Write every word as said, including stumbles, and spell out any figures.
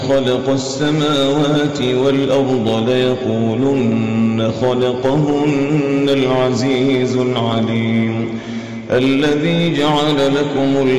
خلق السماوات والأرض ليقولن خلقهن العزيز العليم الذي جعل لكم